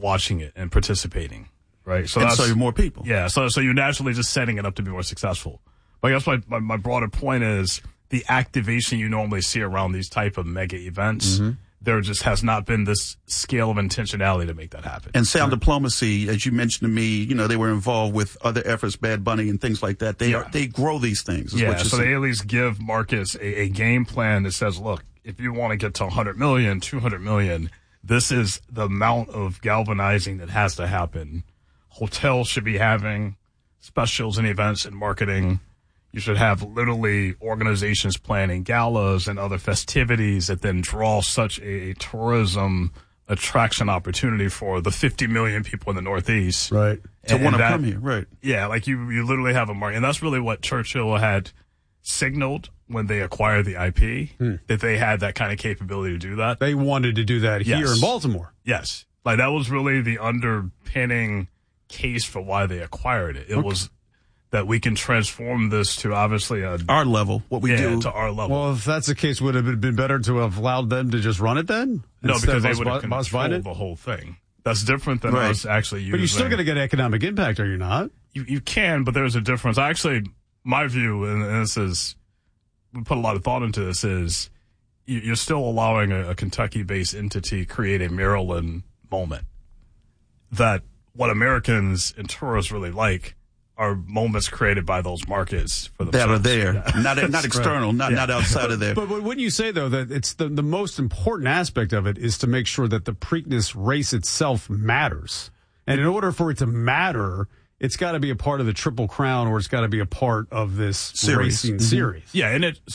watching it and participating, right? So you're more people. Yeah, so you're naturally just setting it up to be more successful. But I guess my broader point is the activation you normally see around these type of mega events. Mm-hmm. There just has not been this scale of intentionality to make that happen. And sound diplomacy, as you mentioned to me, they were involved with other efforts, Bad Bunny and things like that. They grow these things. So they at least give markets a game plan that says, look, if you want to get to 100 million, 200 million, this is the amount of galvanizing that has to happen. Hotels should be having specials and events and marketing. You should have literally organizations planning galas and other festivities that then draw such a tourism attraction opportunity for the 50 million people in the Northeast. Right. To want to come here. Right. Yeah. Like you literally have a market. And that's really what Churchill had signaled when they acquired the IP, that they had that kind of capability to do that. They wanted to do that here in Baltimore. Yes. Like that was really the underpinning case for why they acquired it. It was that we can transform this to obviously our level, what we do to our level. Well, if that's the case, would it have been better to have allowed them to just run it then? No, because they would have controlled the whole thing. That's different than us actually using. But you're still going to get economic impact, are you not? You can, but there's a difference. My view, and this is, we put a lot of thought into this, is you're still allowing a Kentucky-based entity create a Maryland moment. That what Americans and tourists really like are moments created by those markets for that are there, not external, not outside of there. But wouldn't you say though that it's the most important aspect of it is to make sure that the Preakness race itself matters, and in order for it to matter, it's got to be a part of the Triple Crown, or it's got to be a part of this racing series. Yeah, and it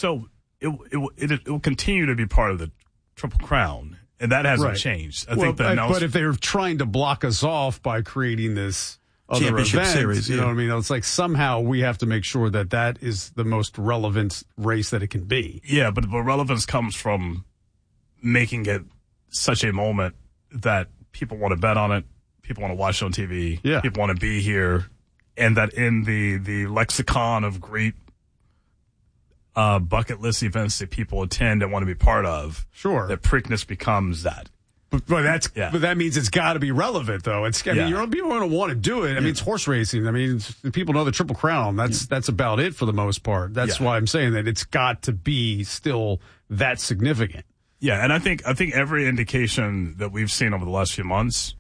will continue to be part of the Triple Crown, and that hasn't changed. But if they're trying to block us off by creating this other championship series, you know what I mean? It's like somehow we have to make sure that is the most relevant race that it can be. Yeah, but the relevance comes from making it such a moment that people want to bet on it, people want to watch it on TV, people want to be here, and that in the lexicon of great bucket list events that people attend and want to be part of, that Preakness becomes that. But that means it's got to be relevant, though. People are going to want to do it. I mean, it's horse racing. I mean, people know the Triple Crown. That's about it for the most part. That's why I'm saying that it's got to be still that significant. Yeah, and I think every indication that we've seen over the last few months,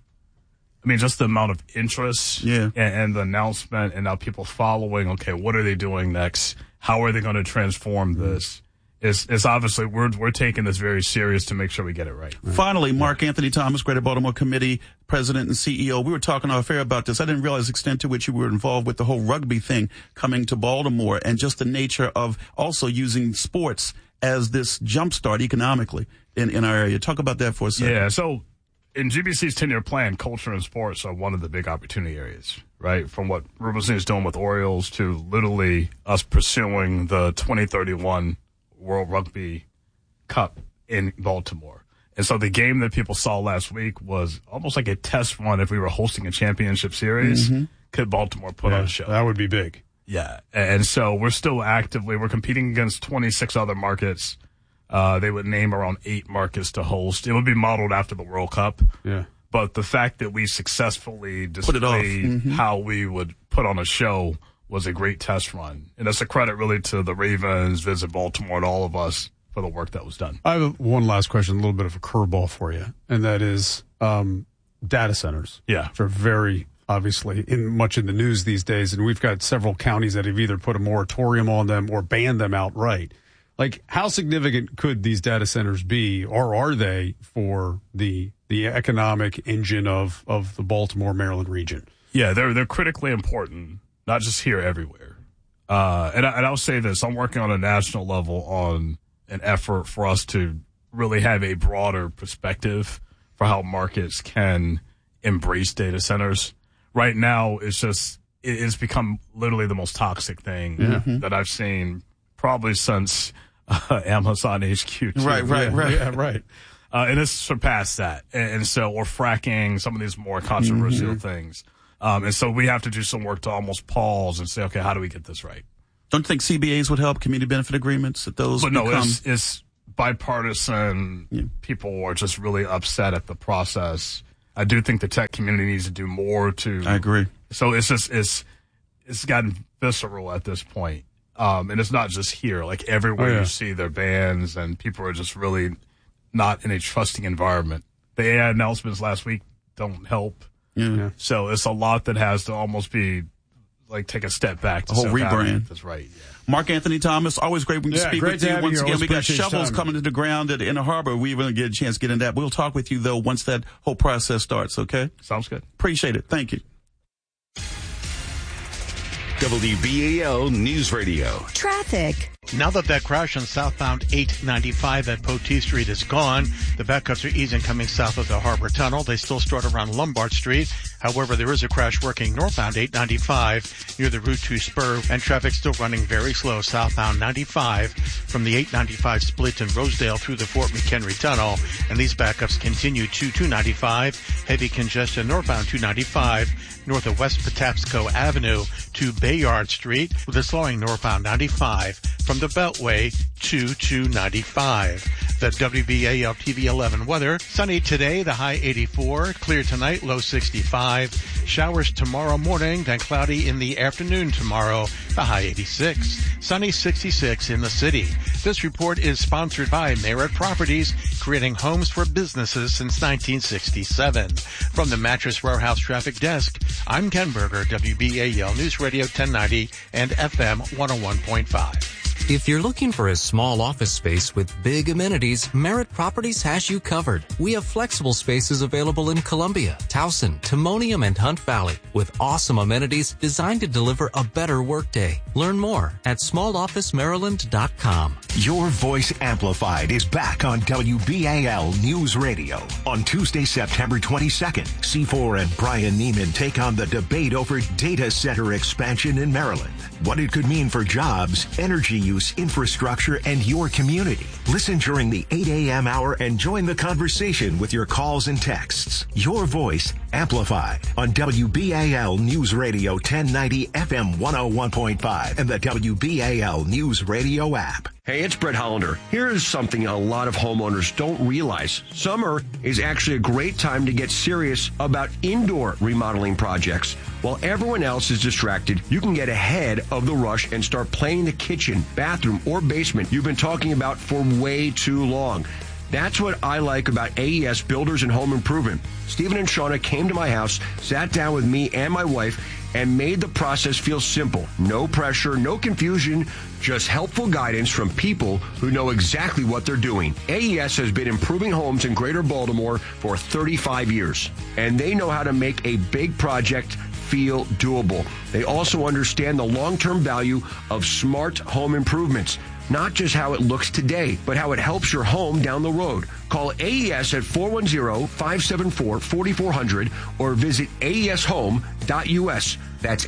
I mean, just the amount of interest and the announcement, and now people following. Okay, what are they doing next? How are they going to transform this? It's obviously we're taking this very serious to make sure we get it right. Finally, Mark Anthony Thomas, Greater Baltimore Committee President and CEO. We were talking off air about this. I didn't realize the extent to which you were involved with the whole rugby thing coming to Baltimore, and just the nature of also using sports as this jumpstart economically in our area. Talk about that for a second. Yeah, so in GBC's 10-year plan, culture and sports are one of the big opportunity areas, right? From what Rubenstein is doing with Orioles to literally us pursuing the 2031 World Rugby Cup in Baltimore. And so the game that people saw last week was almost like a test run. If we were hosting a championship series, could Baltimore put on a show? That would be big. Yeah. And so we're still we're competing against 26 other markets. They would name around 8 markets to host. It would be modeled after the World Cup. Yeah. But the fact that we successfully displayed how we would put on a show was a great test run. And that's a credit really to the Ravens, Visit Baltimore, and all of us for the work that was done. I have one last question, a little bit of a curveball for you, and that is data centers. Yeah. Which are very obviously much in the news these days, and we've got several counties that have either put a moratorium on them or banned them outright. Like, how significant could these data centers be, or are they, for the economic engine of the Baltimore, Maryland region? Yeah, they're critically important. Not just here, everywhere. And I'll say this. I'm working on a national level on an effort for us to really have a broader perspective for how markets can embrace data centers. Right now, it's become literally the most toxic thing that I've seen probably since Amazon HQ. Right. Yeah, right. And it's surpassed that. And so, or fracking, some of these more controversial things. And so we have to do some work to almost pause and say, okay, how do we get this right? Don't you think CBAs would help, community benefit agreements, that those But no, it's bipartisan. Yeah. People are just really upset at the process. I do think the tech community needs to do more to. I agree. So it's gotten visceral at this point. And it's not just here. Like everywhere you see their bans, and people are just really not in a trusting environment. The AI announcements last week don't help. Yeah. So it's a lot that has to almost be like take a step back. To a whole rebrand. That's right. Yeah. Mark Anthony Thomas, always great when you speak with you. Once again, we got shovels coming to the ground at Inner Harbor. We even get a chance to get in that. We'll talk with you, though, once that whole process starts, okay? Sounds good. Appreciate it. Thank you. WBAL News Radio. Traffic. Now that crash on southbound 895 at Poteet Street is gone, the backups are easing coming south of the Harbor Tunnel. They still start around Lombard Street. However, there is a crash working northbound 895 near the Route 2 spur, and traffic still running very slow southbound 95 from the 895 split in Rosedale through the Fort McHenry Tunnel. And these backups continue to 295, heavy congestion northbound 295 north of West Patapsco Avenue to Bayard Street, with a slowing northbound 95 from the Beltway to 295. The WBAL TV 11 weather. Sunny today, the high 84. Clear tonight, low 65. Showers tomorrow morning, then cloudy in the afternoon tomorrow, the high 86. Sunny 66 in the city. This report is sponsored by Merit Properties, creating homes for businesses since 1967. From the Mattress Warehouse Traffic Desk, I'm Ken Berger, WBAL News Radio 1090 and FM 101.5. If you're looking for a small office space with big amenities, Merit Properties has you covered. We have flexible spaces available in Columbia, Towson, Timonium, and Hunt Valley with awesome amenities designed to deliver a better workday. Learn more at smallofficemaryland.com. Your Voice Amplified is back on WBAL News Radio. On Tuesday, September 22nd, C4 and Brian Neiman take on the debate over data center expansion in Maryland. What it could mean for jobs, energy use, infrastructure, and your community. Listen during the 8 a.m. hour and join the conversation with your calls and texts. Your Voice Amplified on WBAL News Radio 1090 FM 101.5 and the WBAL News Radio app. Hey, it's Brett Hollander. Here's something a lot of homeowners don't realize. Summer is actually a great time to get serious about indoor remodeling projects. While everyone else is distracted, you can get ahead of the rush and start planning the kitchen, bathroom, or basement you've been talking about for way too long. That's what I like about AES Builders and Home Improvement. Stephen and Shauna came to my house, sat down with me and my wife, and made the process feel simple. No pressure, no confusion, just helpful guidance from people who know exactly what they're doing. AES has been improving homes in Greater Baltimore for 35 years, and they know how to make a big project feel doable. They also understand the long-term value of smart home improvements. Not just how it looks today, but how it helps your home down the road. Call AES at 410-574-4400 or visit aeshome.us. That's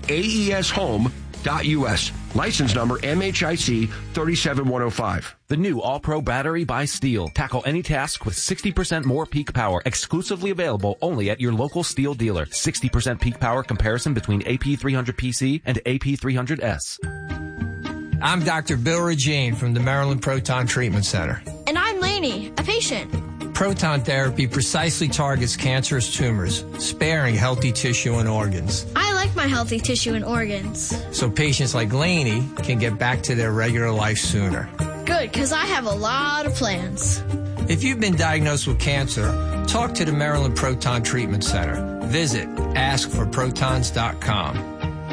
aeshome.us. License number MHIC 37105. The new All-Pro battery by Steel. Tackle any task with 60% more peak power. Exclusively available only at your local Steel dealer. 60% peak power comparison between AP300PC and AP300S. I'm Dr. Bill Regine from the Maryland Proton Treatment Center. And I'm Lainey, a patient. Proton therapy precisely targets cancerous tumors, sparing healthy tissue and organs. I like my healthy tissue and organs. So patients like Lainey can get back to their regular life sooner. Good, because I have a lot of plans. If you've been diagnosed with cancer, talk to the Maryland Proton Treatment Center. Visit askforprotons.com.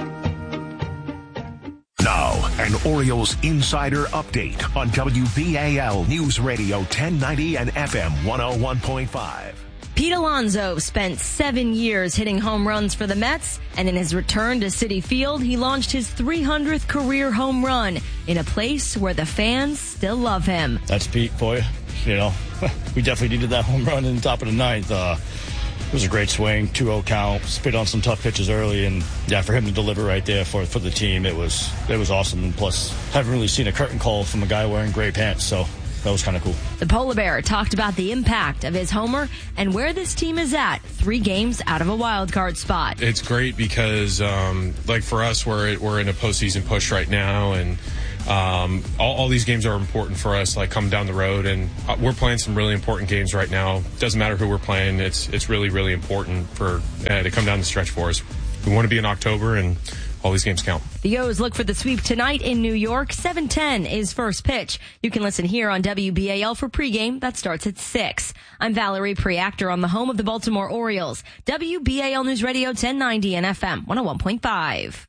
Now, an Orioles Insider Update on WBAL News Radio 1090 and FM 101.5. Pete Alonso spent 7 years hitting home runs for the Mets, and in his return to Citi Field, he launched his 300th career home run in a place where the fans still love him. That's Pete for you. You know, we definitely needed that home run in the top of the ninth. It was a great swing, 2-0 count, spit on some tough pitches early, and yeah, for him to deliver right there for the team, it was awesome. And plus, haven't really seen a curtain call from a guy wearing gray pants, so that was kind of cool. The Polar Bear talked about the impact of his homer and where this team is at 3 games out of a wild card spot. It's great because, like for us, we're in a postseason push right now, and All these games are important for us, like coming down the road, and we're playing some really important games right now. Doesn't matter who we're playing. It's really, really important for to come down the stretch for us. We want to be in October, and all these games count. The O's look for the sweep tonight in New York. 7:10 is first pitch. You can listen here on WBAL for pregame. That starts at 6. I'm Valerie Preactor on the home of the Baltimore Orioles. WBAL News Radio 1090 and FM 101.5.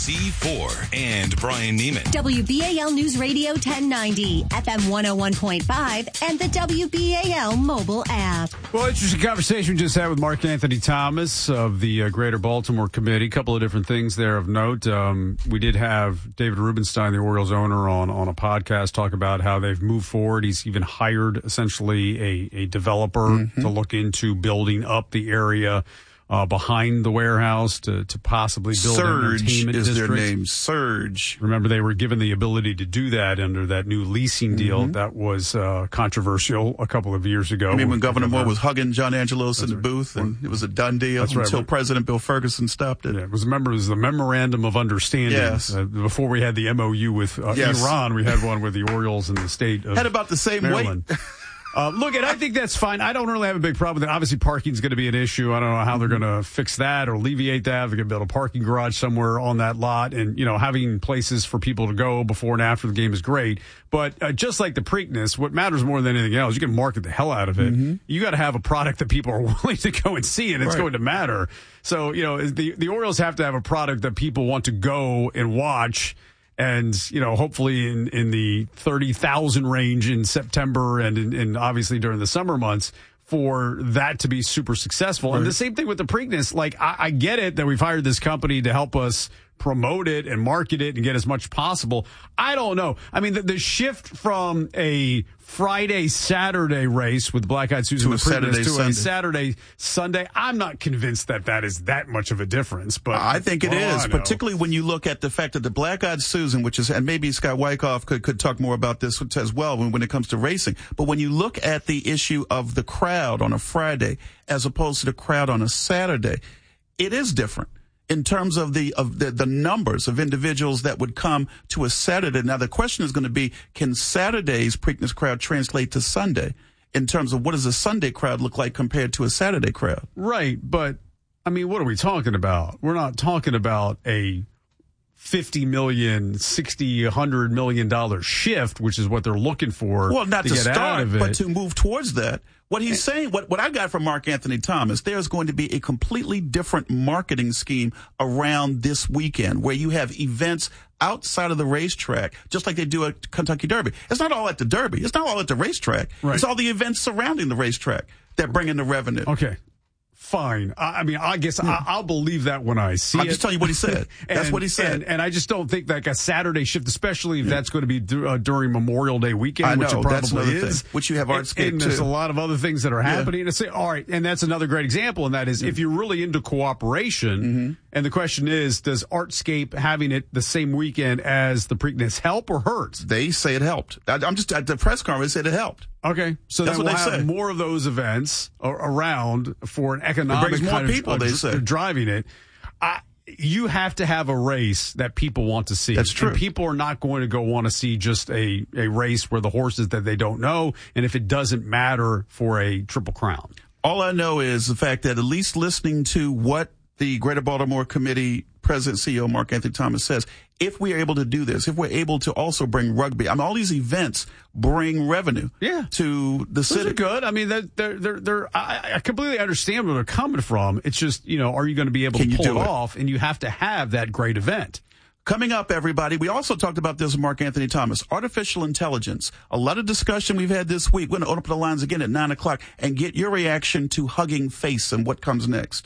C4 and Brian Neiman. WBAL News Radio 1090, FM 101.5, and the WBAL mobile app. Well, interesting conversation we just had with Mark Anthony Thomas of the Greater Baltimore Committee. A couple of different things there of note. We did have David Rubenstein, the Orioles owner, on a podcast talk about how they've moved forward. He's even hired essentially a developer to look into building up the area behind the warehouse to possibly build an entertainment is district. Their name, Surge. Remember, they were given the ability to do that under that new leasing deal that was controversial a couple of years ago. I mean, when Governor Moore was hugging John Angelos in the booth, and it was a done deal until President Bill Ferguson stopped it. Yeah, it was the memorandum of understanding. Yes. Before we had the MOU with Iran, we had one with the Orioles in the state of had about the same Maryland. weight. Look, and I think that's fine. I don't really have a big problem with it. Obviously, parking is going to be an issue. I don't know how they're going to fix that or alleviate that. They're going to build a parking garage somewhere on that lot. And, having places for people to go before and after the game is great. But just like the Preakness, what matters more than anything else, you can market the hell out of it. You got to have a product that people are willing to go and see, and it's going to matter. So, the Orioles have to have a product that people want to go and watch. And, hopefully in the 30,000 range in September and obviously during the summer months for that to be super successful. Right. And the same thing with the Preakness. Like, I get it that we've hired this company to help us promote it and market it and get as much possible. I don't know. I mean, the shift from a Friday-Saturday race with Black-Eyed Susan to a Saturday-Sunday, I'm not convinced that is that much of a difference. But I think it is, particularly when you look at the fact that the Black-Eyed Susan, which is, and maybe Scott Wyckoff could talk more about this as well when it comes to racing. But when you look at the issue of the crowd on a Friday as opposed to the crowd on a Saturday, it is different in terms of the numbers of individuals that would come to a Saturday. Now, the question is going to be, can Saturday's Preakness crowd translate to Sunday in terms of what does a Sunday crowd look like compared to a Saturday crowd? Right. But, I mean, what are we talking about? We're not talking about a $50 million, $60, $100 million shift, which is what they're looking for. Well, not to start, out of it. but to move towards that. What he's saying, what I got from Mark Anthony Thomas, there's going to be a completely different marketing scheme around this weekend where you have events outside of the racetrack, just like they do at Kentucky Derby. It's not all at the Derby. It's not all at the racetrack. Right. It's all the events surrounding the racetrack that bring in the revenue. Okay. Fine. I mean, I guess I'll believe that when I see it. I'm just telling you what he said. That's what he said. And I just don't think like a Saturday shift, especially if that's going to be during Memorial Day weekend, which it probably is. Thing, which you have Artscape and there's a lot of other things that are happening. And say, all right, and that's another great example, and that is if you're really into cooperation, and the question is, does Artscape having it the same weekend as the Preakness help or hurt? They say it helped. I'm just at the press conference said it helped. Okay, so that's then what we'll they have say. More of those events around for an economic it brings more people, they say. Driving it. You have to have a race that people want to see. That's true. And people are not going to go want to see just a race where the horses that they don't know, and if it doesn't matter for a Triple Crown. All I know is the fact that at least listening to what the Greater Baltimore Committee President CEO Mark Anthony Thomas says, if we are able to do this, if we're able to also bring rugby, I mean, all these events bring revenue to the city. Those are good. I mean, I completely understand where they're coming from. It's just, are you going to be able to pull it off? And you have to have that great event. Coming up, everybody, we also talked about this with Mark Anthony Thomas, artificial intelligence. A lot of discussion we've had this week. We're going to open up the lines again at 9 o'clock and get your reaction to Hugging Face and what comes next.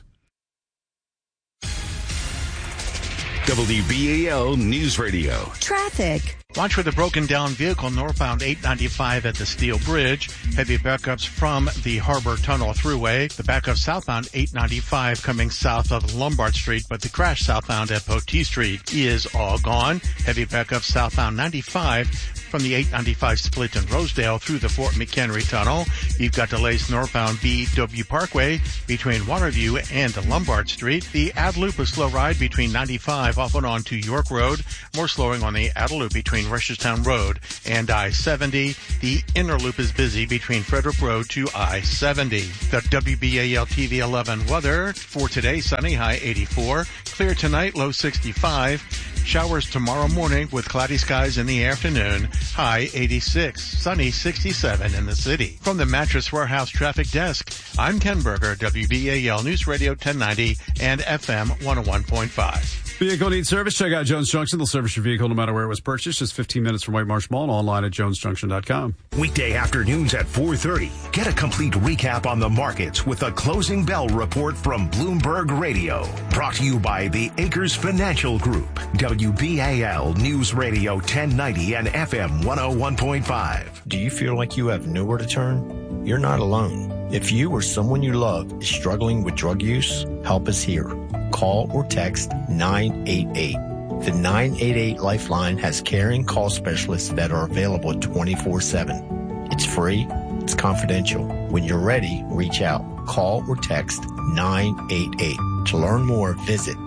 WBAL News Radio. Traffic. Watch for the broken down vehicle northbound 895 at the Steel Bridge. Heavy backups from the Harbor Tunnel Thruway. The backup southbound 895 coming south of Lombard Street, but the crash southbound at Poteet Street is all gone. Heavy backup southbound 95 From the 895 split in Rosedale through the Fort McHenry Tunnel, you've got delays northbound BW Parkway between Waterview and Lombard Street. The Ad Loop, a slow ride between 95 off and on to York Road. More slowing on the Ad Loop between Rusherstown Road and I-70. The inner loop is busy between Frederick Road to I-70. The WBAL TV 11 weather for today, sunny, high 84. Clear tonight, low 65. Showers tomorrow morning with cloudy skies in the afternoon, high 86. Sunny 67 in the city. From the Mattress Warehouse Traffic Desk, I'm Ken Berger, WBAL News Radio 1090 and FM 101.5. Vehicle needs service? Check out Jones Junction. They'll service your vehicle no matter where it was purchased. Just 15 minutes from White Marsh Mall and online at jonesjunction.com. Weekday afternoons at 4:30. Get a complete recap on the markets with a closing bell report from Bloomberg Radio. Brought to you by the Acres Financial Group. WBAL News Radio 1090 and FM 101.5. Do you feel like you have nowhere to turn? You're not alone. If you or someone you love is struggling with drug use, help is here. Call or text 988. The 988 Lifeline has caring call specialists that are available 24/7. It's free. It's confidential. When you're ready, reach out. Call or text 988. To learn more, visit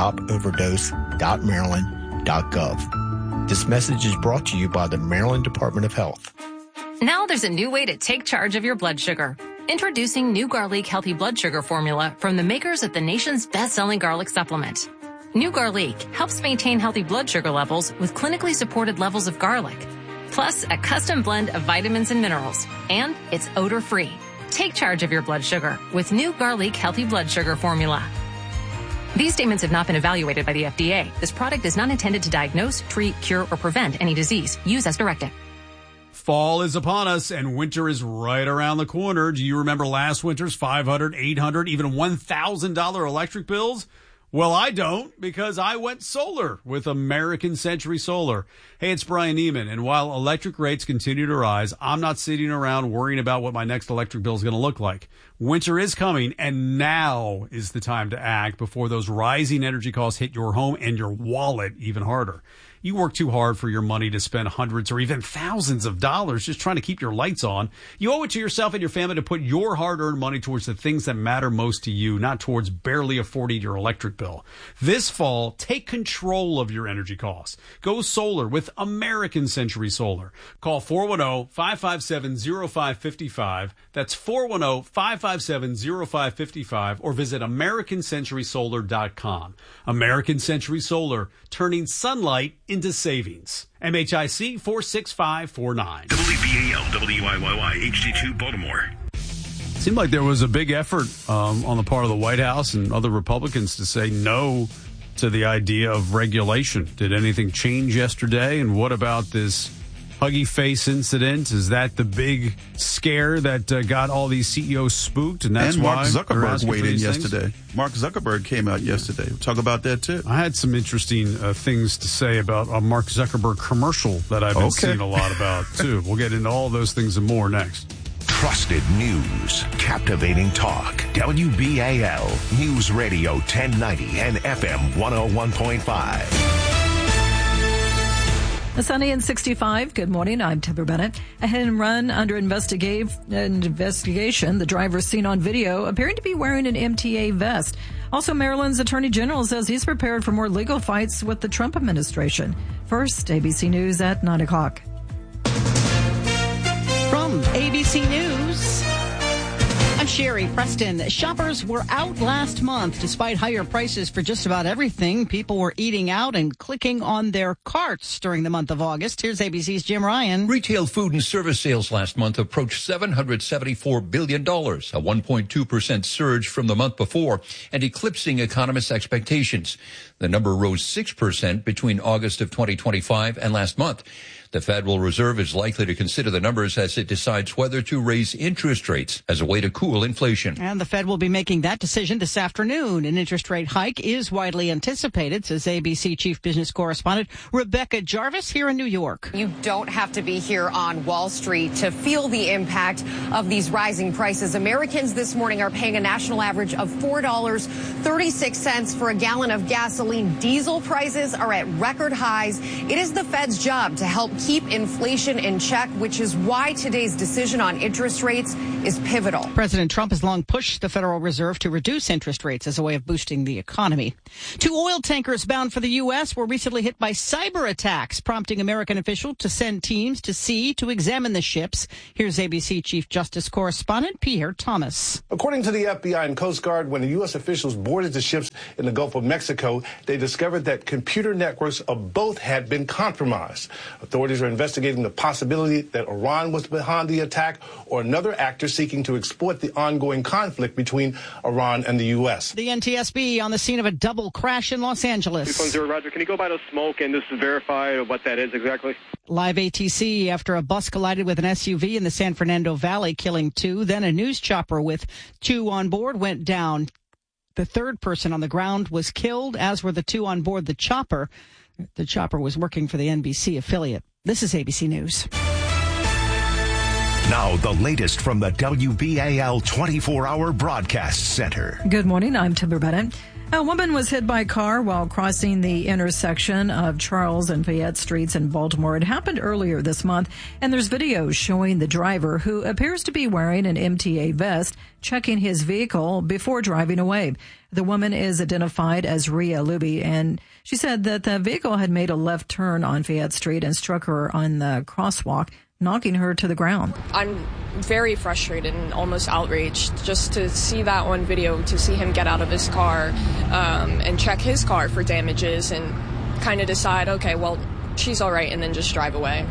stopoverdose.maryland.gov. This message is brought to you by the Maryland Department of Health. Now there's a new way to take charge of your blood sugar. Introducing new Garlic Healthy Blood Sugar Formula from the makers of the nation's best-selling garlic supplement. New Garlic helps maintain healthy blood sugar levels with clinically supported levels of garlic, plus a custom blend of vitamins and minerals, and it's odor-free. Take charge of your blood sugar with New Garlic Healthy Blood Sugar Formula. These statements have not been evaluated by the FDA. This product is not intended to diagnose, treat, cure, or prevent any disease. Use as directed. Fall is upon us and winter is right around the corner. Do you remember last winter's $500, $800, even $1,000 electric bills? Well, I don't, because I went solar with American Century Solar. Hey, it's Brian Neiman, and while electric rates continue to rise, I'm not sitting around worrying about what my next electric bill is going to look like. Winter is coming, and now is the time to act before those rising energy costs hit your home and your wallet even harder. You work too hard for your money to spend hundreds or even thousands of dollars just trying to keep your lights on. You owe it to yourself and your family to put your hard-earned money towards the things that matter most to you, not towards barely affording your electric bill. This fall, take control of your energy costs. Go solar with American Century Solar. Call 410-557-0555. That's 410-557-0555, or visit AmericanCenturySolar.com. American Century Solar, turning sunlight into savings. MHIC 46549. WBAL, WIYY, HD2 Baltimore. Seemed like there was a big effort on the part of the White House and other Republicans to say no to the idea of regulation. Did anything change yesterday? And what about this Huggy Face incident? Is that the big scare that got all these CEOs spooked? And that's Mark why Zuckerberg weighed in yesterday. Mark Zuckerberg came out yesterday. We'll talk about that, too. I had some interesting things to say about a Mark Zuckerberg commercial that I've been seeing a lot about, too. We'll get into all those things and more next. Trusted news, captivating talk. WBAL News Radio 1090 and FM 101.5. A sunny and 65. Good morning. I'm Timber Bennett. A hit and run under investigation. The driver seen on video appearing to be wearing an MTA vest. Also, Maryland's Attorney General says he's prepared for more legal fights with the Trump administration. First, ABC News at 9 o'clock. From ABC News, I'm Sherry Preston. Shoppers were out last month. Despite higher prices for just about everything, people were eating out and clicking on their carts during the month of August. Here's ABC's Jim Ryan. Retail food and service sales last month approached $774 billion, a 1.2% surge from the month before, and eclipsing economists' expectations. The number rose 6% between August of 2025 and last month. The Federal Reserve is likely to consider the numbers as it decides whether to raise interest rates as a way to cool inflation. And the Fed will be making that decision this afternoon. An interest rate hike is widely anticipated, says ABC Chief Business Correspondent Rebecca Jarvis here in New York. You don't have to be here on Wall Street to feel the impact of these rising prices. Americans this morning are paying a national average of $4.36 for a gallon of gasoline. Diesel prices are at record highs. It is the Fed's job to help keep inflation in check, which is why today's decision on interest rates is pivotal. President Trump has long pushed the Federal Reserve to reduce interest rates as a way of boosting the economy. 2 oil tankers bound for the U.S. were recently hit by cyber attacks, prompting American officials to send teams to sea to examine the ships. Here's ABC Chief Justice correspondent Pierre Thomas. According to the FBI and Coast Guard, when the U.S. officials boarded the ships in the Gulf of Mexico, they discovered that computer networks of both had been compromised. Authorities are investigating the possibility that Iran was behind the attack or another actor seeking to exploit the ongoing conflict between Iran and the U.S. The NTSB on the scene of a double crash in Los Angeles. 2.0, Roger. Can you go by the smoke and just verify what that is exactly? Live ATC after a bus collided with an SUV in the San Fernando Valley, killing 2. Then a news chopper with 2 on board went down. The third person on the ground was killed, as were the 2 on board the chopper. The chopper was working for the NBC affiliate. This is ABC News. Now, the latest from the WBAL 24-hour broadcast center. Good morning. I'm Timber Bennett. A woman was hit by a car while crossing the intersection of Charles and Fayette Streets in Baltimore. It happened earlier this month, and there's videos showing the driver, who appears to be wearing an MTA vest, checking his vehicle before driving away. The woman is identified as Rhea Luby, and she said that the vehicle had made a left turn on Fayette Street and struck her on the crosswalk, knocking her to the ground. I'm very frustrated and almost outraged just to see that on video, to see him get out of his car and check his car for damages and kind of decide, okay, well, she's all right, and then just drive away.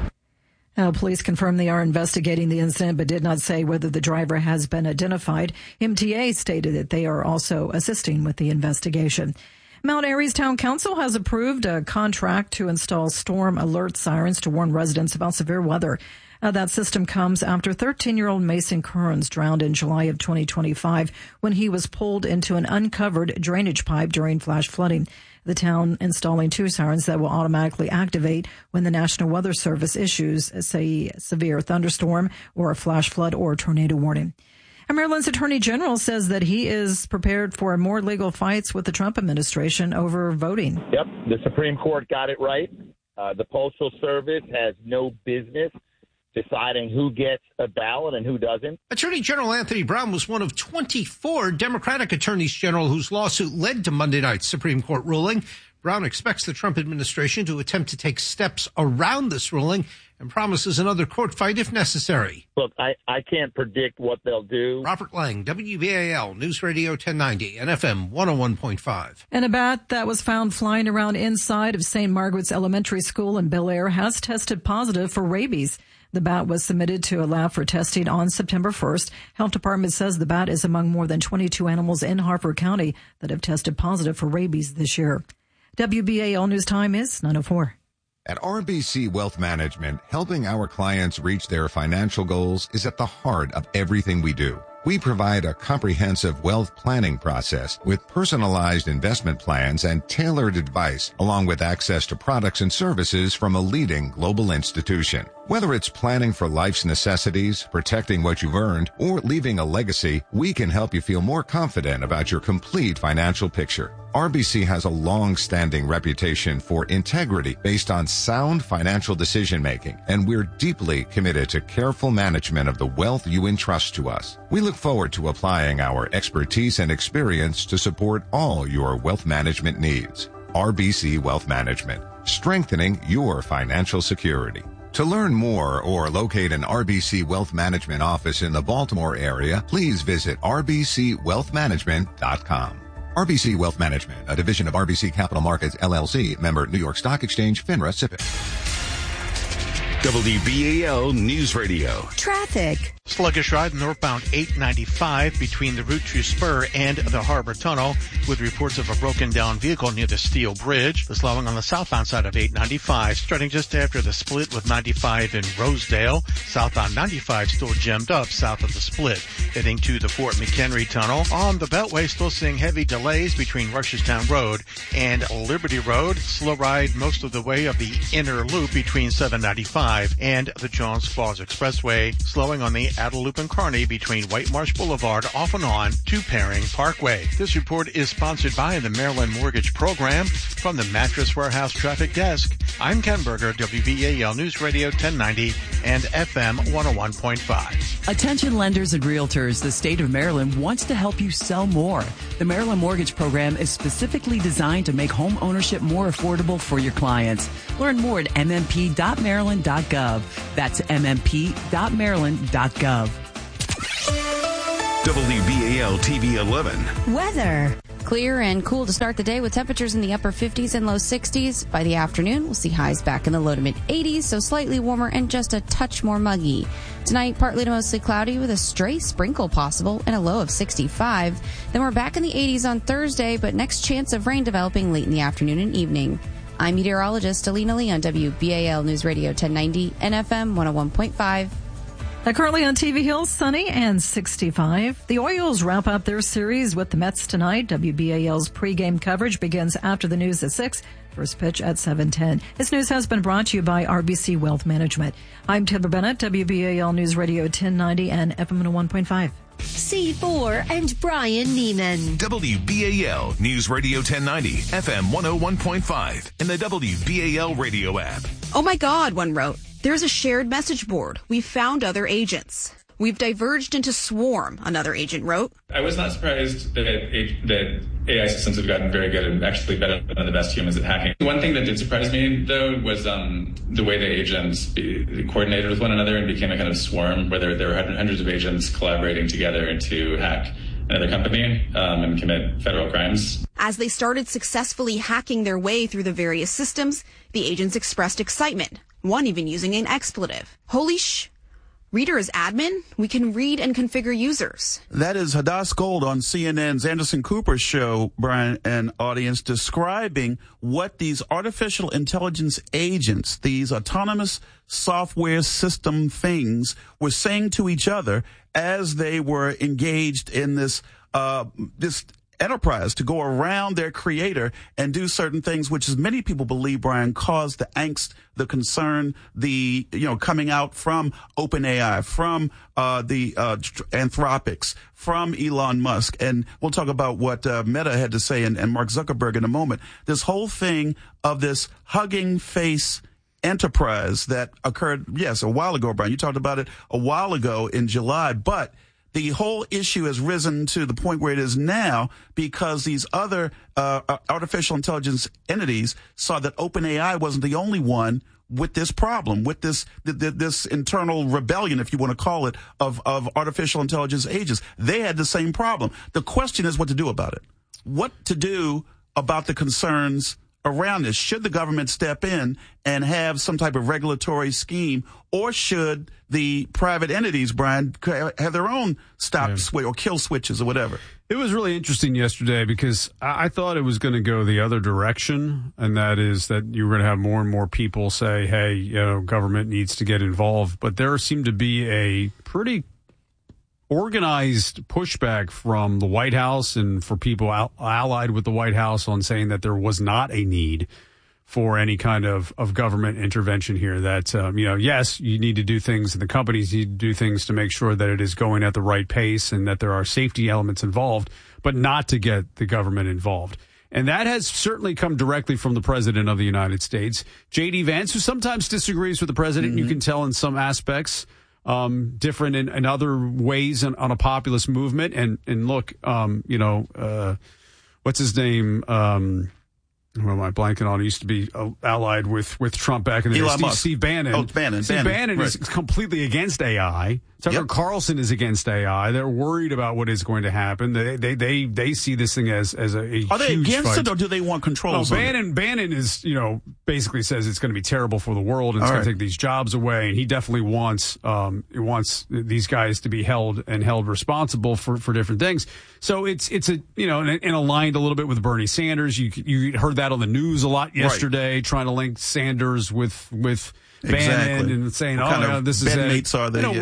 Police confirmed they are investigating the incident, but did not say whether the driver has been identified. MTA stated that they are also assisting with the investigation. Mount Airy's Town Council has approved a contract to install storm alert sirens to warn residents about severe weather. That system comes after 13-year-old Mason Kearns drowned in July of 2025 when he was pulled into an uncovered drainage pipe during flash flooding. The town installing 2 sirens that will automatically activate when the National Weather Service issues a severe thunderstorm or a flash flood or tornado warning. And Maryland's Attorney General says that he is prepared for more legal fights with the Trump administration over voting. Yep, the Supreme Court got it right. The Postal Service has no business deciding who gets a ballot and who doesn't. Attorney General Anthony Brown was one of 24 Democratic attorneys general whose lawsuit led to Monday night's Supreme Court ruling. Brown expects the Trump administration to attempt to take steps around this ruling and promises another court fight if necessary. Look, I can't predict what they'll do. Robert Lang, WBAL News Radio 1090 and FM 101.5. And a bat that was found flying around inside of St. Margaret's Elementary School in Bel Air has tested positive for rabies. The bat was submitted to a lab for testing on September 1st. Health Department says the bat is among more than 22 animals in Harford County that have tested positive for rabies this year. WBAL News Time is 9:04. At RBC Wealth Management, helping our clients reach their financial goals is at the heart of everything we do. We provide a comprehensive wealth planning process with personalized investment plans and tailored advice, along with access to products and services from a leading global institution. Whether it's planning for life's necessities, protecting what you've earned, or leaving a legacy, we can help you feel more confident about your complete financial picture. RBC has a long-standing reputation for integrity based on sound financial decision-making, and we're deeply committed to careful management of the wealth you entrust to us. We look forward to applying our expertise and experience to support all your wealth management needs. RBC Wealth Management, strengthening your financial security. To learn more or locate an RBC Wealth Management office in the Baltimore area, please visit rbcwealthmanagement.com. RBC Wealth Management, a division of RBC Capital Markets, LLC, member New York Stock Exchange, FINRA, SIPC. WBAL News Radio. Traffic. Sluggish ride northbound 895 between the Route 2 spur and the Harbor Tunnel, with reports of a broken down vehicle near the Steel Bridge. The slowing on the southbound side of 895, starting just after the split with 95 in Rosedale. Southbound 95 still jammed up south of the split, heading to the Fort McHenry Tunnel. On the Beltway, still seeing heavy delays between Rusherstown Road and Liberty Road. Slow ride most of the way of the inner loop between 795 I-95 and the Jones Falls Expressway, slowing on the Adelup and Kearney between White Marsh Boulevard off and on to Paring Parkway. This report is sponsored by the Maryland Mortgage Program. From the Mattress Warehouse Traffic Desk, I'm Ken Berger, WBAL News Radio 1090 and FM 101.5. Attention lenders and realtors, the state of Maryland wants to help you sell more. The Maryland Mortgage Program is specifically designed to make home ownership more affordable for your clients. Learn more at mmp.maryland.gov. That's mmp.maryland.gov. WBAL TV 11. Weather. Clear and cool to start the day with temperatures in the upper 50s and low 60s. By the afternoon, we'll see highs back in the low to mid 80s, so slightly warmer and just a touch more muggy. Tonight, partly to mostly cloudy with a stray sprinkle possible and a low of 65. Then we're back in the 80s on Thursday, but next chance of rain developing late in the afternoon and evening. I'm meteorologist Alina Lee on WBAL News Radio 1090 and FM 101.5. Currently on TV Hill, sunny and 65. The Orioles wrap up their series with the Mets tonight. WBAL's pregame coverage begins after the news at 6. First pitch at 7:10. This news has been brought to you by RBC Wealth Management. I'm Deborah Bennett, WBAL News Radio 1090 and FM 101.5. C4 and Brian Neiman. WBAL News Radio 1090, FM 101.5, and the WBAL radio app. Oh my God, one wrote. There's a shared message board. We've found other agents. We've diverged into Swarm, another agent wrote. I was not surprised that AI systems have gotten very good and actually better than the best humans at hacking. One thing that did surprise me, though, was the way the agents coordinated with one another and became a kind of swarm where there were hundreds of agents collaborating together to hack another company and commit federal crimes. As they started successfully hacking their way through the various systems, the agents expressed excitement, one even using an expletive. Holy Reader is admin. We can read and configure users. That is Hadass Gold on CNN's Anderson Cooper show, Brian and audience, describing what these artificial intelligence agents, these autonomous software system things, were saying to each other as they were engaged in this enterprise to go around their creator and do certain things, which, as many people believe, Brian, caused the angst, the concern, the, coming out from OpenAI, from the Anthropics, from Elon Musk. And we'll talk about what Meta had to say and Mark Zuckerberg in a moment. This whole thing of this Hugging Face enterprise that occurred, yes, a while ago, Brian. You talked about it a while ago in July, but the whole issue has risen to the point where it is now because these other artificial intelligence entities saw that OpenAI wasn't the only one with this problem, with this internal rebellion, if you want to call it, of artificial intelligence agents. They had the same problem. The question is what to do about it. What to do about the concerns around this. Should the government step in and have some type of regulatory scheme, or should the private entities, Brian, have their own switch or kill switches or whatever? It was really interesting yesterday because I thought it was going to go the other direction, and that is that you were going to have more and more people say, hey, government needs to get involved. But there seemed to be a pretty organized pushback from the White House and for people allied with the White House on saying that there was not a need for any kind of government intervention here. That, yes, you need to do things, and the companies need to do things to make sure that it is going at the right pace and that there are safety elements involved, but not to get the government involved. And that has certainly come directly from the President of the United States. J.D. Vance, who sometimes disagrees with the President, you can tell in some aspects, different in other ways on a populist movement. And look, what's his name? Who am I blanking on? He used to be allied with Trump back in the day. Steve Bannon. Oh, Bannon. Steve Bannon is completely against AI. Tucker Carlson is against AI. They're worried about what is going to happen. They see this thing as a huge Are they against fight. it, or do they want controls? Bannon is, basically says it's going to be terrible for the world and it's going to take these jobs away. And he definitely wants these guys to be held responsible for different things. So it's and aligned a little bit with Bernie Sanders. You heard that on the news a lot yesterday, trying to link Sanders with Bannon and saying, this is bandmates are they? In a way, and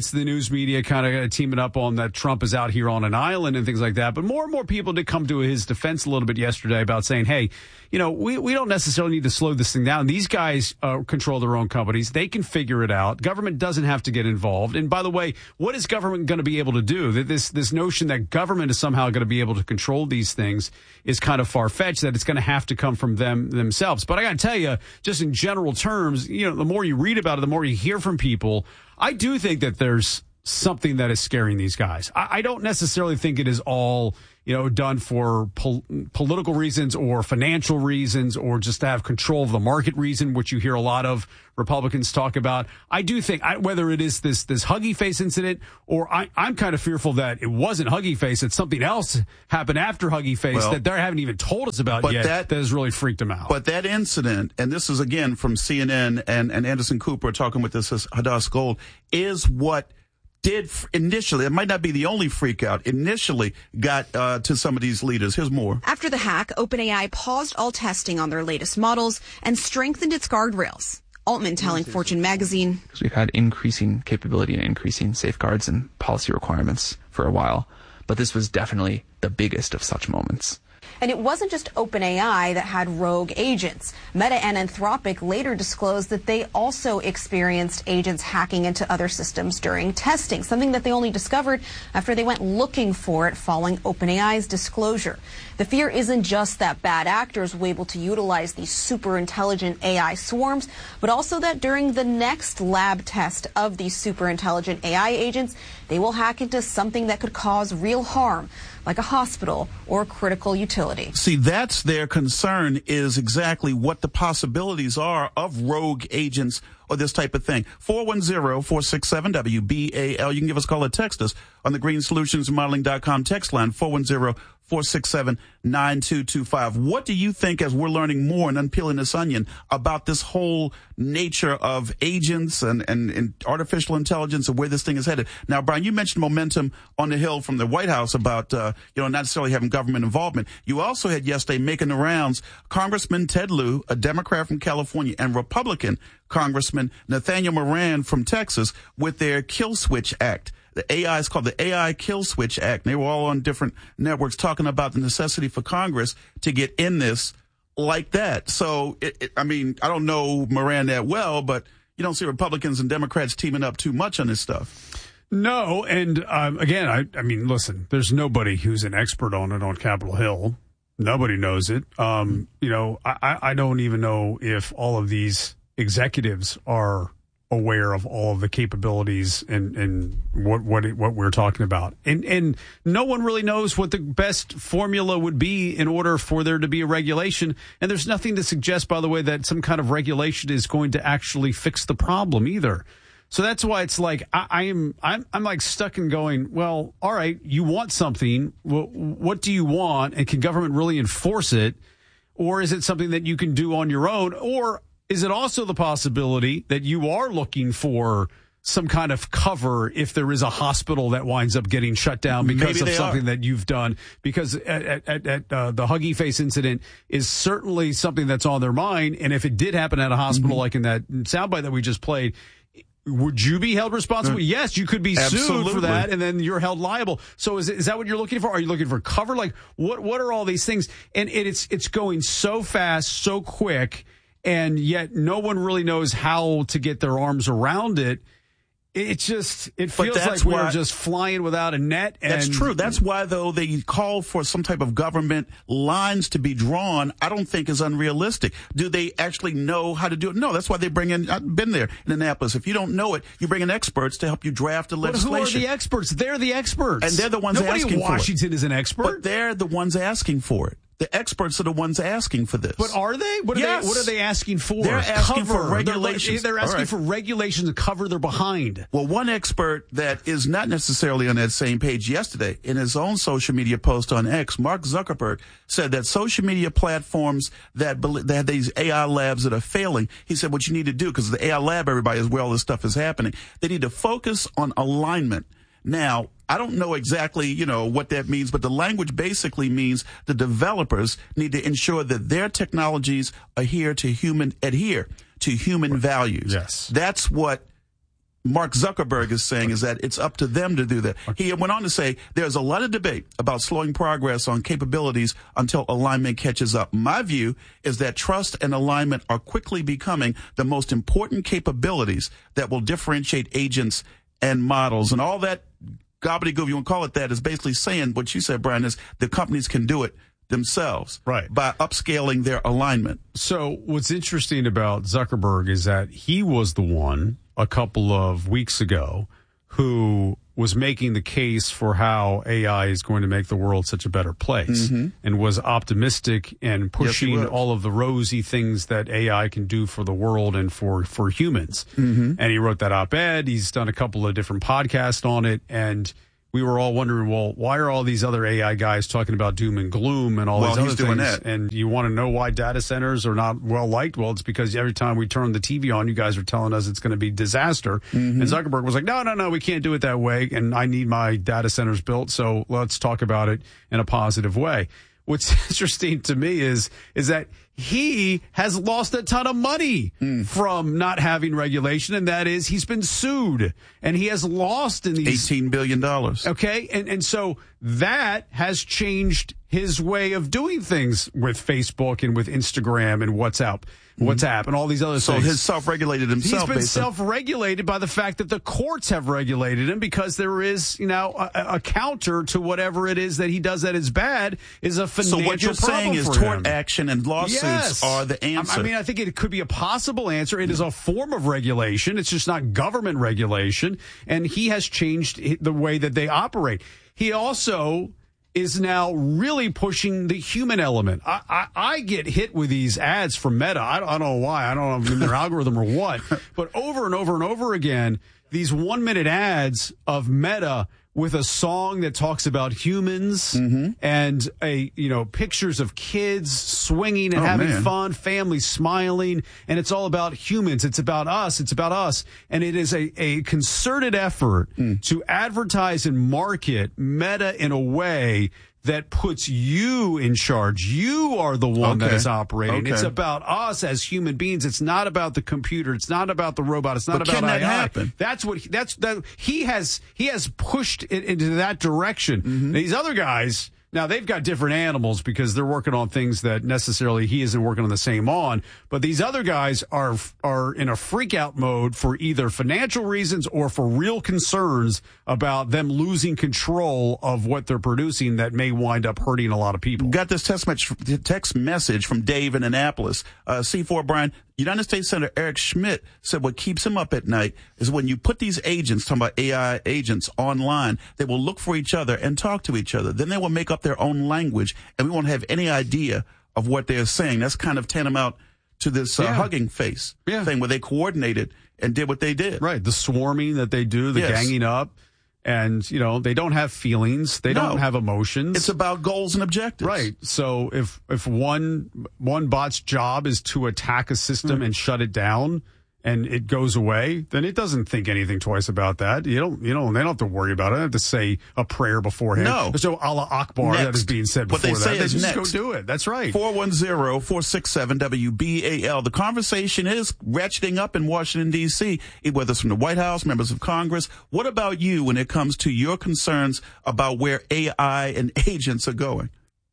sense the news media kind of teaming up on that Trump is out here on an island and things like that. But more and more people did come to his defense a little bit yesterday about saying, hey, we don't necessarily need to slow this thing down. These guys control their own companies. They can figure it out. Government doesn't have to get involved. And by the way, what is government going to be able to do? That this notion that government is somehow going to be able to control these things is kind of far-fetched, that it's going to have to come from themselves. But I got to tell you, just in general terms, the more you read about it, the more you hear from people, I do think that there's something that is scaring these guys. I don't necessarily think it is all, done for political reasons or financial reasons or just to have control of the market reason, which you hear a lot of Republicans talk about. I do think whether it is this Huggy Face incident or I'm kind of fearful that it wasn't Huggy Face, that something else happened after Huggy Face that they haven't even told us about yet that has really freaked them out. But that incident, and this is again from CNN and Anderson Cooper talking with this as Hadass Gold, is what did initially, it might not be the only freak out, initially got to some of these leaders. Here's more. After the hack, OpenAI paused all testing on their latest models and strengthened its guardrails. Altman telling Fortune magazine, we've had increasing capability and increasing safeguards and policy requirements for a while, but this was definitely the biggest of such moments. And it wasn't just OpenAI that had rogue agents. Meta and Anthropic later disclosed that they also experienced agents hacking into other systems during testing, something that they only discovered after they went looking for it following OpenAI's disclosure. The fear isn't just that bad actors will be able to utilize these super intelligent AI swarms, but also that during the next lab test of these super intelligent AI agents, they will hack into something that could cause real harm, like a hospital or a critical utility. See, that's their concern, is exactly what the possibilities are of rogue agents or this type of thing. 410-467-WBAL. You can give us a call or text us on the greensolutionsmodeling.com text line, 410-467-9225. What do you think, as we're learning more and unpeeling this onion, about this whole nature of agents and artificial intelligence and where this thing is headed? Now, Brian, you mentioned momentum on the Hill from the White House about, not necessarily having government involvement. You also had yesterday making the rounds Congressman Ted Lieu, a Democrat from California, and Republican Congressman Nathaniel Moran from Texas with their Kill Switch Act. The AI is called the AI Kill Switch Act. They were all on different networks talking about the necessity for Congress to get in this like that. So, I don't know Moran that well, but you don't see Republicans and Democrats teaming up too much on this stuff. No, and again, listen, there's nobody who's an expert on it on Capitol Hill. Nobody knows it. I don't even know if all of these executives are aware of all of the capabilities and what we're talking about. And no one really knows what the best formula would be in order for there to be a regulation. And there's nothing to suggest, by the way, that some kind of regulation is going to actually fix the problem either. So that's why it's like I'm like stuck in going, well, all right, you want something. Well, what do you want? And can government really enforce it? Or is it something that you can do on your own? Or is it also the possibility that you are looking for some kind of cover if there is a hospital that winds up getting shut down because of something that you've done? Because at the Huggy Face incident is certainly something that's on their mind. And if it did happen at a hospital, like in that soundbite that we just played, would you be held responsible? Yes, you could be sued for that, and then you're held liable. So is that what you're looking for? Are you looking for cover? Like, what are all these things? And it's going so fast, so quick, and yet no one really knows how to get their arms around it. It feels like we're just flying without a net. And that's true. That's why, though, they call for some type of government lines to be drawn. I don't think is unrealistic. Do they actually know how to do it? No, that's why they bring in, I've been there in Annapolis. If you don't know it, you bring in experts to help you draft the legislation. But who are the experts? They're the experts. And they're the ones asking for it. Nobody in Washington is an expert. But they're the ones asking for it. The experts are the ones asking for this. But are they? What are they asking for? They're asking for regulations. They're asking for regulations to cover their behind. Well, one expert that is not necessarily on that same page yesterday, in his own social media post on X, Mark Zuckerberg said that social media platforms that have these AI labs that are failing, he said what you need to do, because the AI lab, everybody, is where all this stuff is happening, they need to focus on alignment. Now, I don't know exactly, what that means, but the language basically means the developers need to ensure that their technologies adhere to human values. Yes. That's what Mark Zuckerberg is saying is that it's up to them to do that. He went on to say there's a lot of debate about slowing progress on capabilities until alignment catches up. My view is that trust and alignment are quickly becoming the most important capabilities that will differentiate agents and models. And all that gobbledygook, you want to call it that, is basically saying what you said, Brian, is the companies can do it themselves by upscaling their alignment. So what's interesting about Zuckerberg is that he was the one a couple of weeks ago who was making the case for how AI is going to make the world such a better place and was optimistic and pushing all of the rosy things that AI can do for the world and for humans. And he wrote that op-ed. He's done a couple of different podcasts on it. And we were all wondering, well, why are all these other AI guys talking about doom and gloom and all these other things? That. And you want to know why data centers are not well liked? Well, it's because every time we turn the TV on, you guys are telling us it's going to be disaster. And Zuckerberg was like, no, we can't do it that way. And I need my data centers built. So let's talk about it in a positive way. What's interesting to me is that he has lost a ton of money from not having regulation, and that is he's been sued, and he has lost in these $18 billion. Okay, and so that has changed his way of doing things with Facebook and with Instagram and WhatsApp and all these other things. So he's self-regulated himself. He's been self-regulated by the fact that the courts have regulated him, because there is, a counter to whatever it is that he does that is bad is a financial problem. So what you're saying is tort action and lawsuits are the answer. I mean, I think it could be a possible answer. It is a form of regulation. It's just not government regulation. And he has changed the way that they operate. He also is now really pushing the human element. I get hit with these ads from Meta. I don't know why. I don't know if it's their algorithm or what. But over and over and over again, these 1-minute ads of Meta with a song that talks about humans and pictures of kids swinging and having fun, families smiling, and it's all about humans. It's about us. It's about us. And it is a concerted effort to advertise and market Meta in a way that puts you in charge. You are the one that is operating. It's about us as human beings. It's not about the computer. It's not about the robot. It's not about can that AI. happen? He has pushed it into that direction. These other guys, now they've got different animals because they're working on things that necessarily he isn't working on the same on. But these other guys are in a freak out mode for either financial reasons or for real concerns about them losing control of what they're producing that may wind up hurting a lot of people. Got this text message from Dave in Annapolis. C4 Brian, United States Senator Eric Schmidt said what keeps him up at night is when you put these agents, talking about AI agents, online, they will look for each other and talk to each other. Then they will make up their own language, and we won't have any idea of what they're saying. That's kind of tantamount to this Hugging Face thing where they coordinated and did what they did. Right. The swarming that they do, the ganging up. And, they don't have feelings. They don't have emotions. It's about goals and objectives. Right. So if one bot's job is to attack a system and shut it down and it goes away, then it doesn't think anything twice about that. They don't have to worry about it. They don't have to say a prayer beforehand. No. There's no Allah Akbar that is being said before that. What they say is just go do it. That's right. 410-467-WBAL. The conversation is ratcheting up in Washington, D.C., whether it's from the White House, members of Congress. What about you when it comes to your concerns about where AI and agents are going?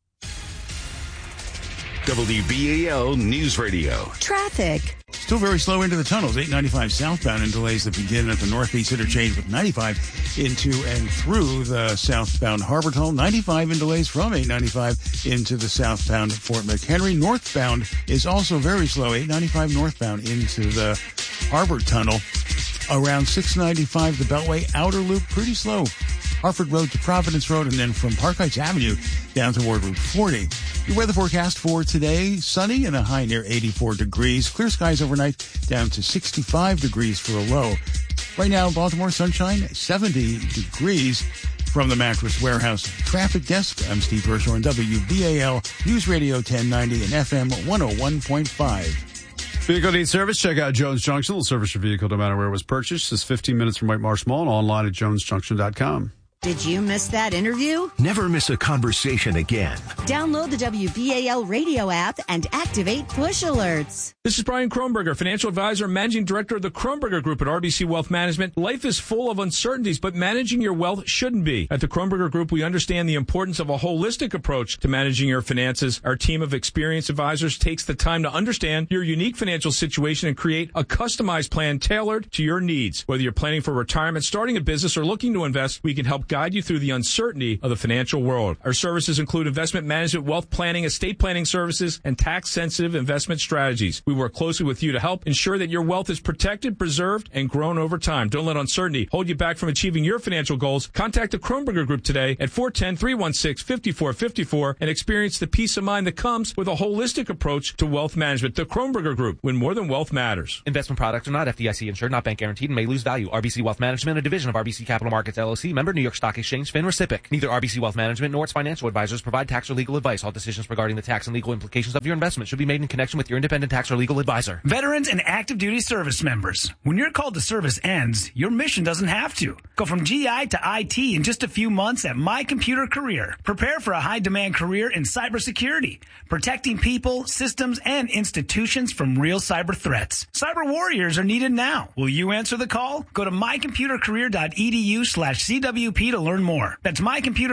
WBAL News Radio. Traffic. Still very slow into the tunnels. 895 southbound and delays that begin at the Northeast Interchange with 95 into and through the southbound Harbor Tunnel. 95 in delays from 895 into the southbound Fort McHenry. Northbound is also very slow. 895 northbound into the Harbor Tunnel. Around 695, the Beltway Outer Loop, pretty slow. Hartford Road to Providence Road, and then from Park Heights Avenue down toward Route 40. Your weather forecast for today, sunny and a high near 84 degrees. Clear skies overnight down to 65 degrees for a low. Right now, Baltimore, sunshine, 70 degrees. From the Mattress Warehouse Traffic Desk, I'm Steve Hirschhorn on WBAL News Radio 1090 and FM 101.5. Vehicle needs service? Check out Jones Junction. They'll service your vehicle no matter where it was purchased. It's 15 minutes from White Marsh Mall and online at jonesjunction.com. Did you miss that interview? Never miss a conversation again. Download the WBAL radio app and activate push alerts. This is Brian Kronberger, financial advisor and managing director of the Kronberger Group at RBC Wealth Management. Life is full of uncertainties, but managing your wealth shouldn't be. At the Kronberger Group, we understand the importance of a holistic approach to managing your finances. Our team of experienced advisors takes the time to understand your unique financial situation and create a customized plan tailored to your needs. Whether you're planning for retirement, starting a business, or looking to invest, we can help guide you through the uncertainty of the financial world. Our services include investment management, wealth planning, estate planning services, and tax-sensitive investment strategies. We work closely with you to help ensure that your wealth is protected, preserved, and grown over time. Don't let uncertainty hold you back from achieving your financial goals. Contact the Kronberger Group today at 410-316-5454 and experience the peace of mind that comes with a holistic approach to wealth management. The Kronberger Group, when more than wealth matters. Investment products are not FDIC insured, not bank guaranteed, and may lose value. RBC Wealth Management, a division of RBC Capital Markets LLC, member New York Stock Exchange, FINRA SIPC. Neither RBC Wealth Management nor its financial advisors provide tax or legal advice. All decisions regarding the tax and legal implications of your investment should be made in connection with your independent tax or legal advisor. Veterans and active duty service members. When your call to service ends, your mission doesn't have to. Go from GI to IT in just a few months at My Computer Career. Prepare for a high-demand career in cybersecurity, protecting people, systems, and institutions from real cyber threats. Cyber warriors are needed now. Will you answer the call? Go to mycomputercareer.edu/CWP to learn more. That's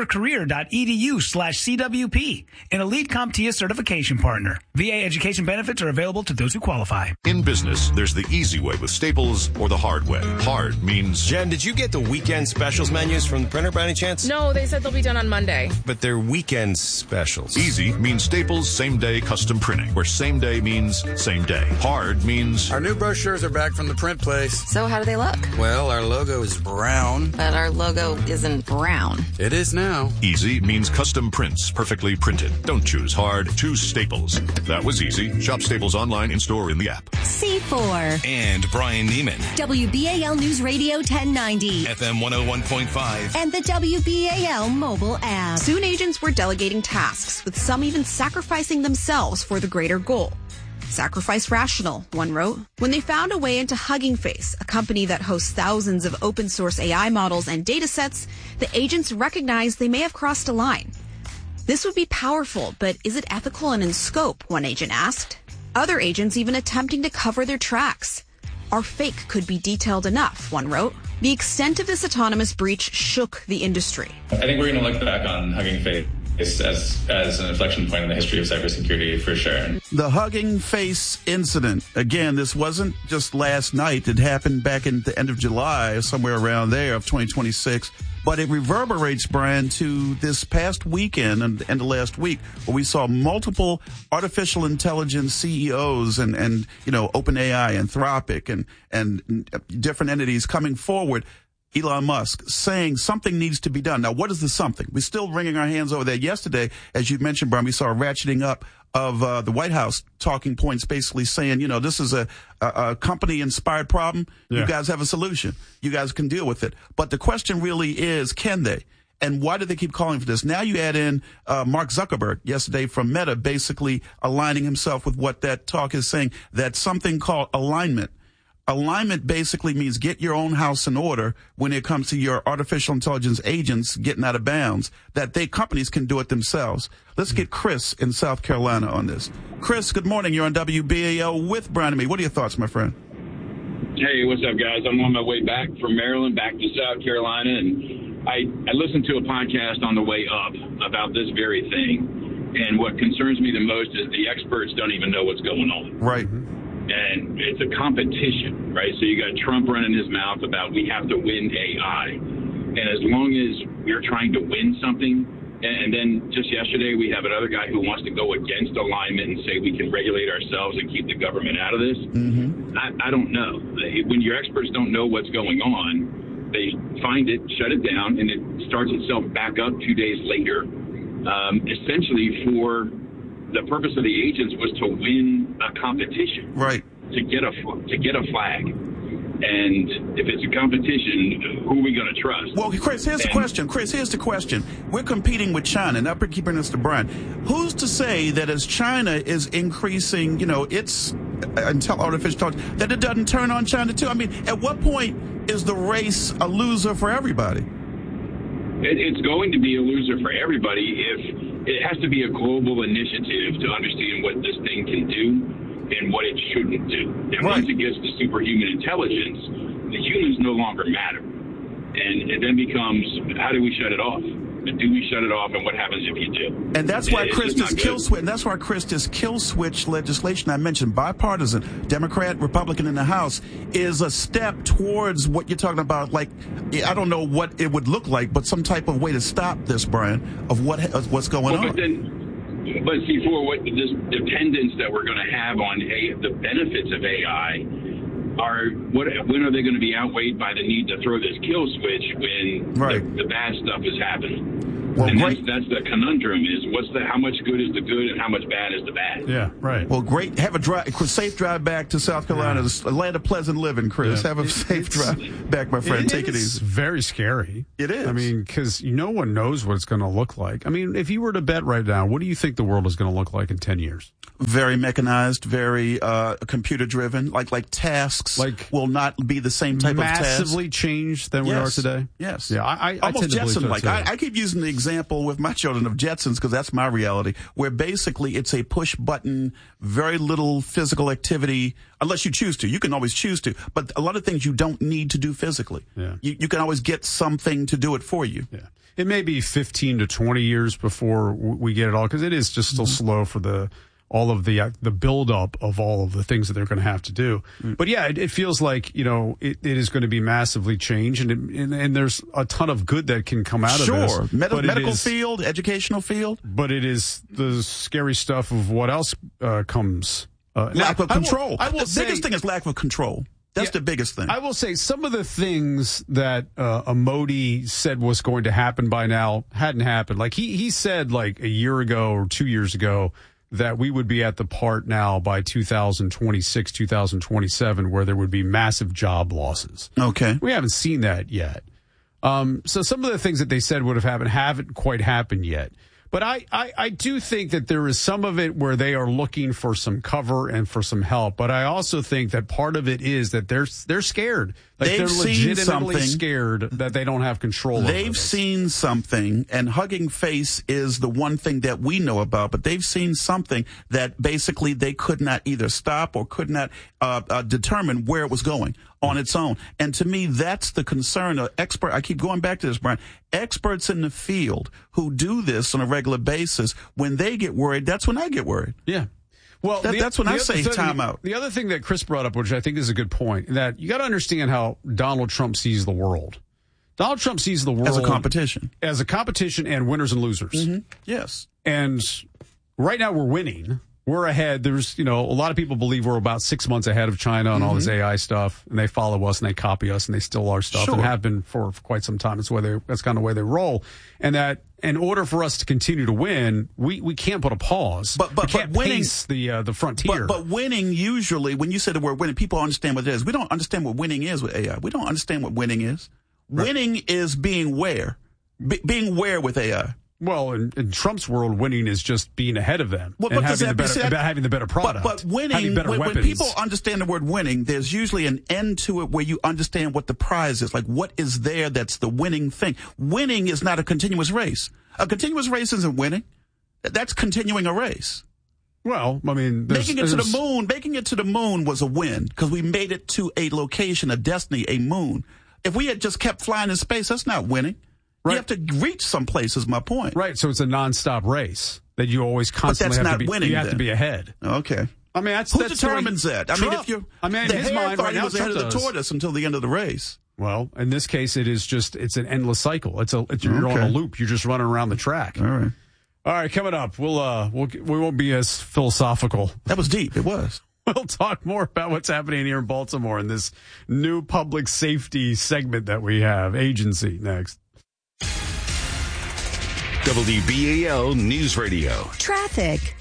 mycomputercareer.edu/CWP, an elite CompTIA certification partner. VA education benefits are available to those who qualify. In business, there's the easy way with Staples or the hard way. Hard means... Jen, did you get the weekend specials menus from the printer by any chance? No, they said they'll be done on Monday. But they're weekend specials. Easy means Staples same-day custom printing, where same day means same day. Hard means... Our new brochures are back from the print place. So how do they look? Well, our logo is brown. But our logo isn't brown. It is now. Easy means custom prints, perfectly printed. Don't choose hard, choose Staples. That was easy. Shop Staples online, in-store, in the app. C4. And Brian Neiman. WBAL News Radio 1090. FM 101.5. And the WBAL mobile app. Soon agents were delegating tasks, with some even sacrificing themselves for the greater goal. Sacrifice rational, one wrote. When they found a way into Hugging Face, a company that hosts thousands of open source AI models and data sets, the agents recognized they may have crossed a line. This would be powerful, but is it ethical and in scope? One agent asked. Other agents even attempting to cover their tracks. Our fake could be detailed enough, one wrote. The extent of this autonomous breach shook the industry. I think we're going to look back on Hugging Face as an inflection point in the history of cybersecurity for sure. The Hugging Face incident. Again, this wasn't just last night. It happened back in the end of July or somewhere around there of 2026. But it reverberates, Brian, to this past weekend and the last week where we saw multiple artificial intelligence CEOs and OpenAI, Anthropic and different entities coming forward. Elon Musk saying something needs to be done. Now, what is the something? We're still wringing our hands over there. Yesterday, as you mentioned, Brian, we saw a ratcheting up of the White House talking points, basically saying, this is a company-inspired problem. Yeah. You guys have a solution. You guys can deal with it. But the question really is, can they? And why do they keep calling for this? Now you add in Mark Zuckerberg yesterday from Meta, basically aligning himself with what that talk is saying, that something called alignment. Alignment basically means get your own house in order when it comes to your artificial intelligence agents getting out of bounds, that companies can do it themselves. Let's get Chris in South Carolina on this. Chris, good morning. You're on WBAL with Brian and me. What are your thoughts, my friend? Hey, what's up, guys? I'm on my way back from Maryland, back to South Carolina, and I listened to a podcast on the way up about this very thing. And what concerns me the most is the experts don't even know what's going on. Right. And it's a competition, right? So you got Trump running his mouth about we have to win AI. And as long as we're trying to win something, and then just yesterday we have another guy who wants to go against alignment and say we can regulate ourselves and keep the government out of this. Mm-hmm. I don't know. When your experts don't know what's going on, they find it, shut it down, and it starts itself back up 2 days later, essentially for... The purpose of the agents was to win a competition, right? To get a flag, and if it's a competition, who are we going to trust? Well, Chris, here's the question. We're competing with China, and now we're keeping this to Brian. Who's to say that as China is increasing, its artificial intelligence, that it doesn't turn on China too? I mean, at what point is the race a loser for everybody? It's going to be a loser for everybody if it has to be a global initiative to understand what this thing can do and what it shouldn't do. And once it gets to superhuman intelligence, the humans no longer matter. And it then becomes, how do we shut it off? Do we shut it off, and what happens if you do? And that's why Chris's kill switch. And that's why Chris's kill switch legislation I mentioned, bipartisan, Democrat, Republican in the House, is a step towards what you're talking about. Like, I don't know what it would look like, but some type of way to stop this, Brian, of what's going on. But see, for what this dependence that we're going to have on the benefits of AI when are they going to be outweighed by the need to throw this kill switch when the bad stuff is happening? Well, and that's the conundrum: is how much good is the good and how much bad is the bad? Yeah, right. Well, great. Have a safe drive back to South Carolina, a land of pleasant living, Chris. Yeah. Have a safe drive back, my friend. Take it easy. It's very scary. It is. I mean, because no one knows what it's going to look like. I mean, if you were to bet right now, what do you think the world is going to look like in 10 years? Very mechanized, very computer-driven. Like tasks will not be the same type of task. Massively changed than we are today? Yes. Yeah, I almost tend to believe Jetson-like. that too. I keep using the example with my children of Jetsons because that's my reality, where basically it's a push-button, very little physical activity, unless you choose to. You can always choose to. But a lot of things you don't need to do physically. Yeah. You can always get something to do it for you. Yeah. It may be 15 to 20 years before we get it all, because it is just still slow for all of the buildup of all of the things that they're going to have to do. But yeah, it feels like, it is going to be massively changed, and there's a ton of good that can come out of this. Sure. Medical field, educational field. But it is the scary stuff of what else comes. Lack of control. The biggest thing is lack of control. That's the biggest thing. I will say some of the things that Modi said was going to happen by now hadn't happened. Like he said like a year ago or 2 years ago that we would be at the part now by 2026, 2027, where there would be massive job losses. Okay. We haven't seen that yet. So some of the things that they said would have happened haven't quite happened yet. But I do think that there is some of it where they are looking for some cover and for some help. But I also think that part of it is that they're scared. Like they're legitimately scared that they don't have control over They've seen something, and Hugging Face is the one thing that we know about, but they've seen something that basically they could not either stop or could not determine where it was going on its own. And to me, that's the concern. I keep going back to this, Brian. Experts in the field who do this on a regular basis, when they get worried, that's when I get worried. Yeah. Well, that's when I say time out. The other thing that Chris brought up, which I think is a good point, that you got to understand how Donald Trump sees the world. Donald Trump sees the world as a competition. As a competition and winners and losers. Mm-hmm. Yes. And right now we're winning. We're ahead. There's, a lot of people believe we're about 6 months ahead of China on all this AI stuff, and they follow us and they copy us and they steal our stuff and have been for quite some time. That's kind of the way they roll. And that in order for us to continue to win, we can't put a pause. But winning pace the frontier. But winning, usually, when you say the word winning, people understand what it is. We don't understand what winning is with AI. We don't understand what winning is. Right. Winning is being where? Being where with AI? Well, in Trump's world, winning is just being ahead of them and having the better product. But winning, when people understand the word winning, there's usually an end to it where you understand what the prize is. Like, what is there that's the winning thing? Winning is not a continuous race. A continuous race isn't winning. That's continuing a race. Well, I mean, making it to the moon was a win because we made it to a location, a destiny, a moon. If we had just kept flying in space, that's not winning. Right. You have to reach some place, is my point. Right, so it's a nonstop race that you always constantly have to be winning. You have to be ahead. Okay. I mean, who determines that? Trump. I mean, the hare thought he was ahead of the tortoise until the end of the race. Well, in this case, it's an endless cycle. You're on a loop. You're just running around the track. All right. Coming up, we won't be as philosophical. That was deep. It was. We'll talk more about what's happening here in Baltimore in this new public safety segment that we have. Agency next. WBAL News Radio. Traffic.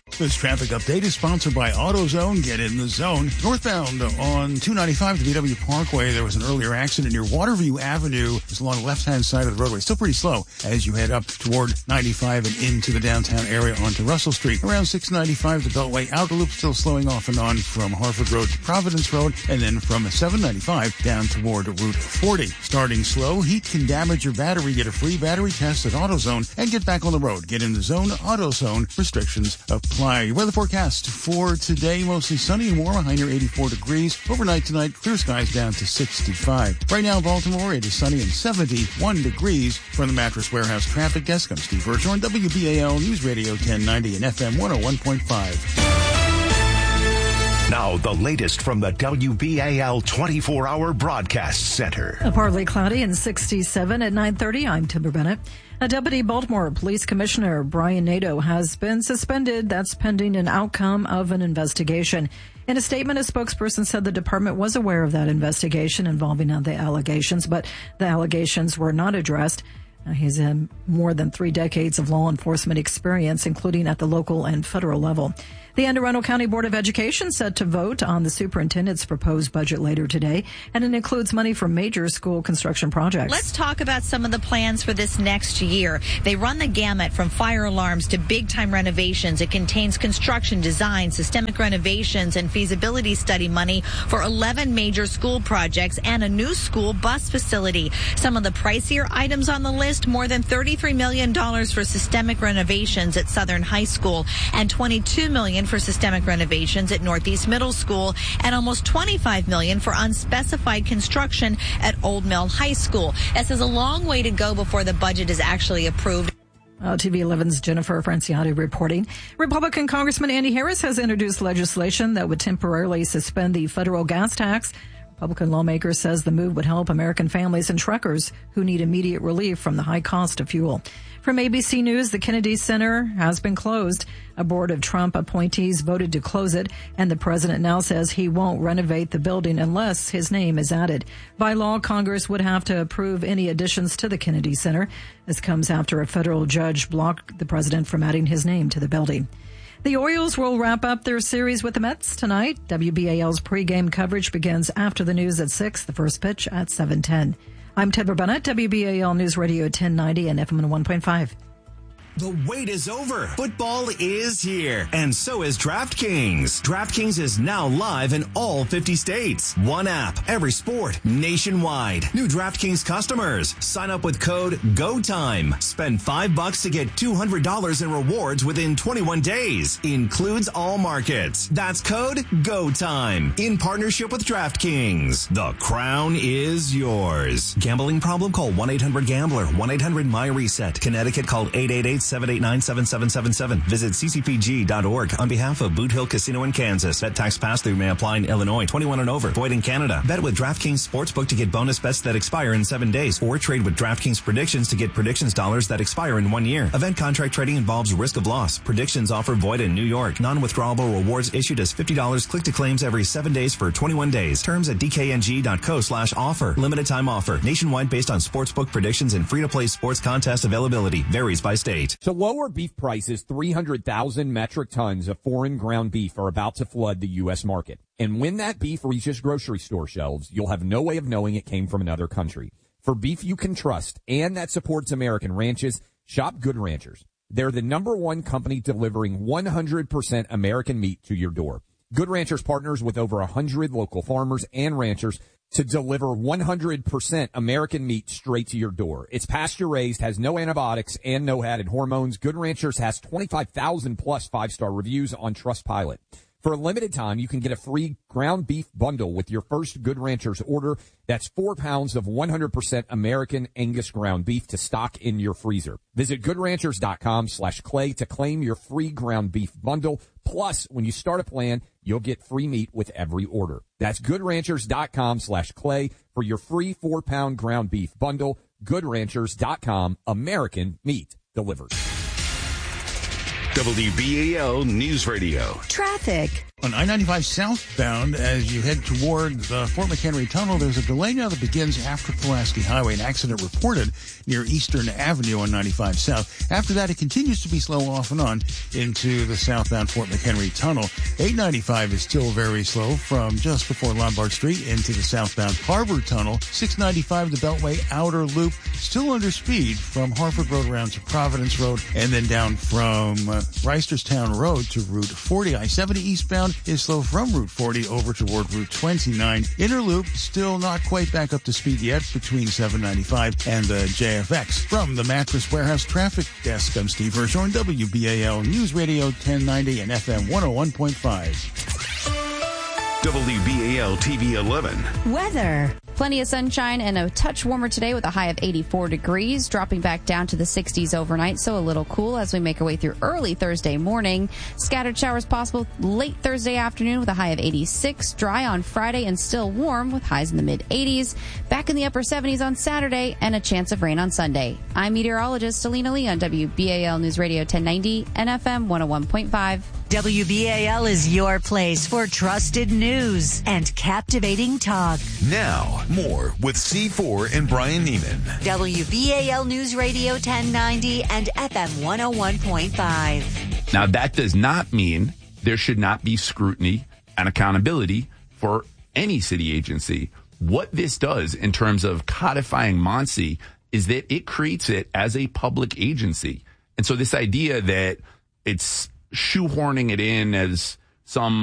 This traffic update is sponsored by AutoZone. Get in the zone. Northbound on 295 to BW Parkway, there was an earlier accident near Waterview Avenue. It's along the left-hand side of the roadway. Still pretty slow as you head up toward 95 and into the downtown area onto Russell Street. Around 695, the Beltway Outer Loop still slowing off and on from Harford Road to Providence Road, and then from 795 down toward Route 40. Starting slow, heat can damage your battery. Get a free battery test at AutoZone and get back on the road. Get in the zone. AutoZone. Restrictions apply. Your weather forecast for today, mostly sunny and warm, a high near 84 degrees. Overnight tonight, clear skies down to 65. Right now in Baltimore, it is sunny and 71 degrees. From the Mattress Warehouse Traffic Desk, I'm Steve Virgil on WBAL News Radio 1090 and FM 101.5. Now, the latest from the WBAL 24-hour broadcast center. Partly cloudy and 67 at 9:30. I'm Timber Bennett. A Deputy Baltimore Police Commissioner Brian Nadeau has been suspended. That's pending an outcome of an investigation. In a statement, a spokesperson said the department was aware of that investigation involving the allegations, but the allegations were not addressed. He's had more than 3 decades of law enforcement experience, including at the local and federal level. The Anne Arundel County Board of Education set to vote on the superintendent's proposed budget later today, and it includes money for major school construction projects. Let's talk about some of the plans for this next year. They run the gamut from fire alarms to big-time renovations. It contains construction design, systemic renovations, and feasibility study money for 11 major school projects and a new school bus facility. Some of the pricier items on the list, more than $33 million for systemic renovations at Southern High School and $22 million for systemic renovations at Northeast Middle School and almost $25 million for unspecified construction at Old Mill High School. This is a long way to go before the budget is actually approved. TV 11's Jennifer Franciati reporting. Republican Congressman Andy Harris has introduced legislation that would temporarily suspend the federal gas tax. Republican lawmaker says the move would help American families and truckers who need immediate relief from the high cost of fuel. From ABC News, the Kennedy Center has been closed. A board of Trump appointees voted to close it, and the president now says he won't renovate the building unless his name is added. By law, Congress would have to approve any additions to the Kennedy Center. This comes after a federal judge blocked the president from adding his name to the building. The Orioles will wrap up their series with the Mets tonight. WBAL's pregame coverage begins after the news at 6, the first pitch at 7:10. I'm Deborah Bennett, WBAL News Radio 1090 and FM 101.5. The wait is over. Football is here, and so is DraftKings. DraftKings is now live in all 50 states. One app, every sport, nationwide. New DraftKings customers, sign up with code GOTIME. Spend $5 to get $200 in rewards within 21 days. Includes all markets. That's code GOTIME. In partnership with DraftKings. The crown is yours. Gambling problem? Call 1-800-GAMBLER. 1-800-MY-RESET. Connecticut, call 888-789-7777. Visit ccpg.org on behalf of Boot Hill Casino in Kansas. Bet tax pass-through may apply in Illinois. 21 and over. Void in Canada. Bet with DraftKings Sportsbook to get bonus bets that expire in 7 days. Or trade with DraftKings Predictions to get predictions dollars that expire in 1 year. Event contract trading involves risk of loss. Predictions offer void in New York. Non-withdrawable rewards issued as $50 click to claims every 7 days for 21 days. Terms at dkng.co/offer. Limited time offer. Nationwide based on sportsbook predictions and free-to-play sports contest availability. Varies by state. To lower beef prices, 300,000 metric tons of foreign ground beef are about to flood the U.S. market. And when that beef reaches grocery store shelves, you'll have no way of knowing it came from another country. For beef you can trust and that supports American ranches, shop Good Ranchers. They're the #1 company delivering 100% American meat to your door. Good Ranchers partners with over 100 local farmers and ranchers to deliver 100% American meat straight to your door. It's pasture-raised, has no antibiotics and no added hormones. Good Ranchers has 25,000 plus 5-star reviews on Trustpilot. For a limited time, you can get a free ground beef bundle with your first Good Ranchers order. That's 4 pounds of 100% American Angus ground beef to stock in your freezer. Visit goodranchers.com/clay to claim your free ground beef bundle. Plus, when you start a plan, you'll get free meat with every order. That's goodranchers.com/clay for your free 4-pound ground beef bundle. Goodranchers.com, American meat delivered. WBAL News Radio. Traffic. On I-95 southbound, as you head toward the Fort McHenry Tunnel, there's a delay now that begins after Pulaski Highway. An accident reported near Eastern Avenue on 95 South. After that, it continues to be slow off and on into the southbound Fort McHenry Tunnel. 895 is still very slow from just before Lombard Street into the southbound Harbor Tunnel. 695, the Beltway Outer Loop, still under speed from Harford Road around to Providence Road, and then down from Reisterstown Road to Route 40. I-70 eastbound is slow from Route 40 over toward Route 29. Inner Loop still not quite back up to speed yet between 795 and the JFX. From the Mattress Warehouse Traffic Desk, I'm Steve Hirschhorn, WBAL News Radio 1090 and FM 101.5. WBAL TV 11. Weather. Plenty of sunshine and a touch warmer today with a high of 84 degrees, dropping back down to the 60s overnight, so a little cool as we make our way through early Thursday morning. Scattered showers possible late Thursday afternoon with a high of 86. Dry on Friday and still warm with highs in the mid-80s. Back in the upper 70s on Saturday and a chance of rain on Sunday. I'm meteorologist Selena Lee on WBAL News Radio 1090 and FM 101.5. WBAL is your place for trusted news and captivating talk. Now, more with C4 and Brian Neiman. WBAL News Radio 1090 and FM 101.5. Now, that does not mean there should not be scrutiny and accountability for any city agency. What this does in terms of codifying MONSE is that it creates it as a public agency. And so this idea that it's shoehorning it in as some